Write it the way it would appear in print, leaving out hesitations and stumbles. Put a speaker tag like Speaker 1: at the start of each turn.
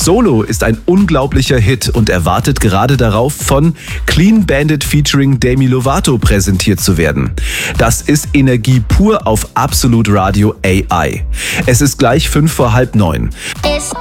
Speaker 1: Solo ist ein unglaublicher Hit und erwartet gerade darauf, von Clean Bandit featuring Demi Lovato präsentiert zu werden. Das ist Energie pur auf Absolut Radio AI. Es ist gleich 8:55.